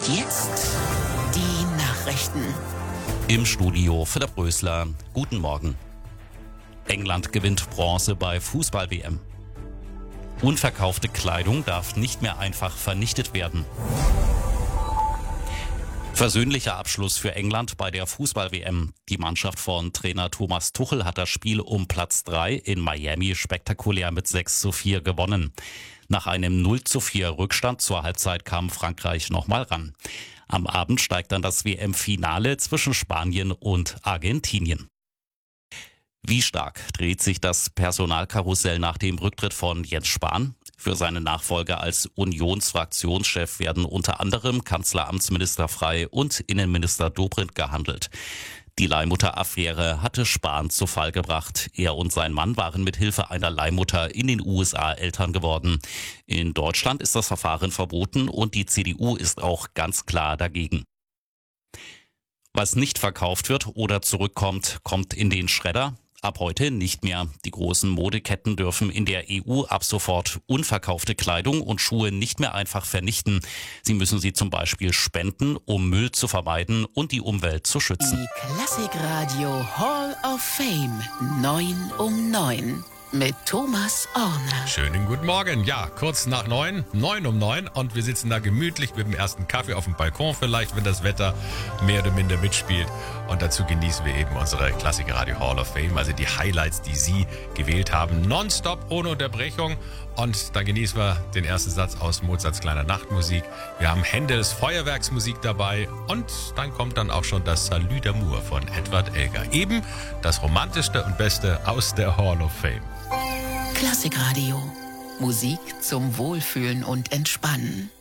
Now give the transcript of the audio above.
jetzt die Nachrichten. Im Studio Philipp Rösler. Guten Morgen. England gewinnt Bronze bei Fußball-WM. Unverkaufte Kleidung darf nicht mehr einfach vernichtet werden. Versöhnlicher Abschluss für England bei der Fußball-WM. Die Mannschaft von Trainer Thomas Tuchel hat das Spiel um Platz 3 in Miami spektakulär mit 6:4 gewonnen. Nach einem 0:4 Rückstand zur Halbzeit kam Frankreich nochmal ran. Am Abend steigt dann das WM-Finale zwischen Spanien und Argentinien. Wie stark dreht sich das Personalkarussell nach dem Rücktritt von Jens Spahn? Für seine Nachfolger als Unionsfraktionschef werden unter anderem Kanzleramtsminister Frey und Innenminister Dobrindt gehandelt. Die Leihmutter-Affäre hatte Spahn zu Fall gebracht. Er und sein Mann waren mit Hilfe einer Leihmutter in den USA Eltern geworden. In Deutschland ist das Verfahren verboten und die CDU ist auch ganz klar dagegen. Was nicht verkauft wird oder zurückkommt, kommt in den Schredder. Ab heute nicht mehr. Die großen Modeketten dürfen in der EU ab sofort unverkaufte Kleidung und Schuhe nicht mehr einfach vernichten. Sie müssen sie zum Beispiel spenden, um Müll zu vermeiden und die Umwelt zu schützen. Die Klassikradio Hall of Fame 9 um 9 mit Thomas Orner. Schönen guten Morgen. Ja, kurz nach 9, 9 um 9 und wir sitzen da gemütlich mit dem ersten Kaffee auf dem Balkon vielleicht, wenn das Wetter mehr oder minder mitspielt. Und dazu genießen wir eben unsere Klassikradio Hall of Fame, also die Highlights, die Sie gewählt haben, nonstop, ohne Unterbrechung. Und dann genießen wir den ersten Satz aus Mozarts kleiner Nachtmusik. Wir haben Händels Feuerwerksmusik dabei und dann kommt dann auch schon das Salut d'Amour von Edward Elgar. Eben das romantischste und beste aus der Hall of Fame. Klassikradio. Musik zum Wohlfühlen und Entspannen.